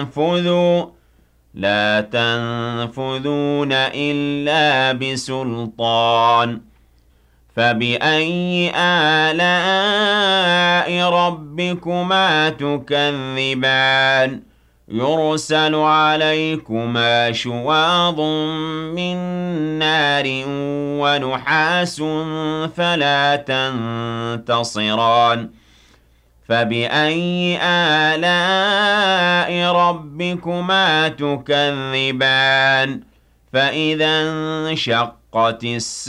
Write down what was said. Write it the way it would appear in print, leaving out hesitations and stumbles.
تنفذوا لا تنفذون إلا بسلطان فبأي آلاء ربكما تكذبان يرسل عليكما شواظ من نار ونحاس فلا تنتصران فبأي آلاء ربكما تكذبان فإذا انشقت السماء